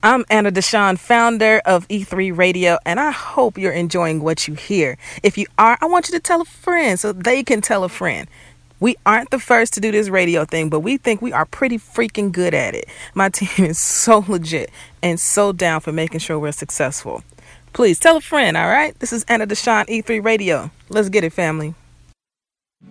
I'm Anna Deshawn, founder of E3 Radio, and I hope you're enjoying what you hear. If you are, I want you to tell a friend so they can tell a friend. We aren't the first to do this radio thing, but we think we are pretty freaking good at it. My team is so legit and so down for making sure we're successful. Please tell a friend, all right? This is Anna Deshawn, E3 Radio. Let's get it, family.